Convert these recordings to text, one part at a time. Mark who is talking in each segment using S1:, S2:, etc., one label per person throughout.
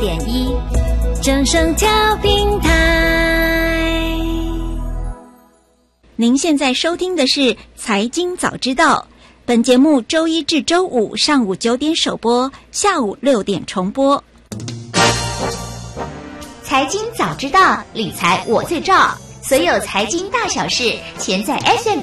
S1: 104.1正声调频台。
S2: 您现在收听的是财经早知道，本节目周一至周五上午9点首播，下午6点重播。
S3: 财经早知道，理财我最照，所有财经大小事，全在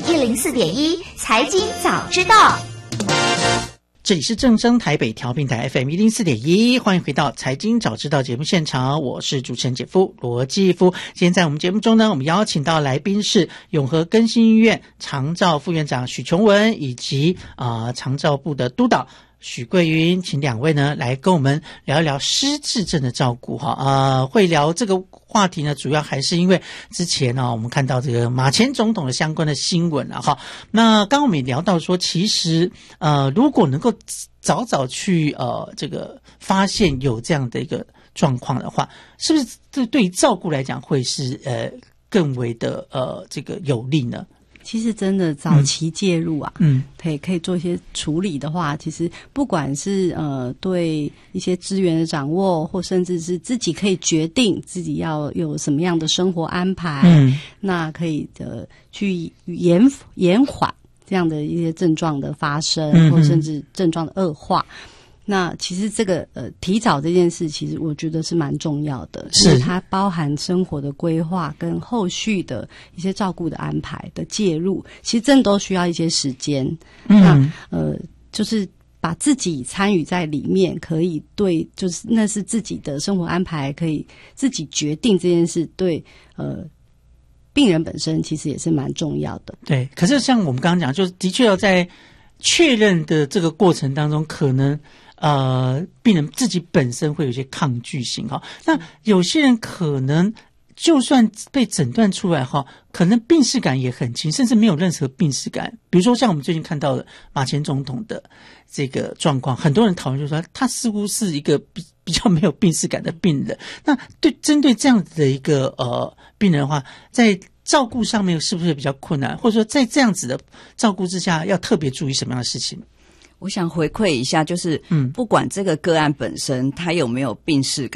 S3: FM104.1财经早知道。
S4: 这里是正声台北调频台 FM104.1，欢迎回到财经早知道节目现场，我是主持人姐夫罗继夫。今天在我们节目中呢，我们邀请到来宾是永和更新医院长照副院长许琼文，以及长照部的督导许桂云，请两位呢来跟我们聊一聊失智症的照顾会聊这个话题呢，主要还是因为之前我们看到这个马前总统的相关的新闻那刚刚我们也聊到说，其实如果能够早早去这个发现有这样的一个状况的话，是不是这对于照顾来讲会是更为的这个有利呢？
S5: 其实真的早期介入可以做一些处理的话，其实不管是对一些资源的掌握，或甚至是自己可以决定自己要有什么样的生活安排，那可以去延缓这样的一些症状的发生，或甚至症状的恶化。那其实这个提早这件事，其实我觉得是蛮重要的，因为它包含生活的规划跟后续的一些照顾的安排的介入，其实真的都需要一些时间。那就是把自己参与在里面，可以对，就是那是自己的生活安排，可以自己决定这件事，对病人本身其实也是蛮重要的。
S4: 对，可是像我们刚刚讲，就是的确要在确认的这个过程当中，可能病人自己本身会有一些抗拒性那有些人可能就算被诊断出来可能病识感也很轻，甚至没有任何病识感。比如说像我们最近看到的马前总统的这个状况，很多人讨论就说他似乎是一个比较没有病识感的病人。那针对这样子的一个病人的话，在照顾上面是不是比较困难，或者说在这样子的照顾之下要特别注意什么样的事情？
S6: 我想回馈一下，就是不管这个个案本身他有没有病识感，